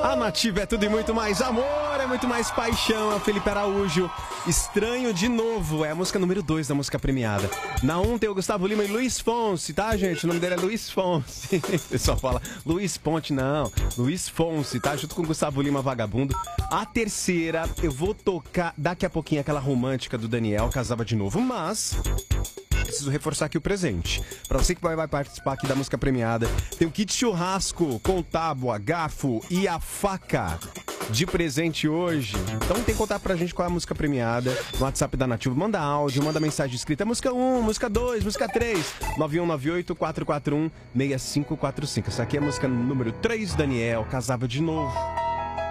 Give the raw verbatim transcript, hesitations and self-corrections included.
A Nativa é tudo e muito mais amor, é muito mais paixão. É o Felipe Araújo. Estranho de novo. É a música número dois da música premiada. Na um tem o Gustavo Lima e Luiz Fonsi, tá, gente? O nome dele é Luiz Fonsi. O pessoal fala Luiz Ponte, não. Luiz Fonsi, tá? Junto com o Gustavo Lima, Vagabundo. A terceira, eu vou tocar daqui a pouquinho aquela romântica do Daniel, Casava de Novo, mas... preciso reforçar aqui o presente. Pra você que vai, vai participar aqui da música premiada, tem o kit churrasco com tábua, garfo e a faca de presente hoje. Então tem que contar pra gente qual é a música premiada no WhatsApp da Nativa. Manda áudio, manda mensagem escrita. Música um, música dois, música três. nove um nove oito, quatro quatro um, seis cinco quatro cinco. Essa aqui é a música número três, Daniel, Casava de Novo.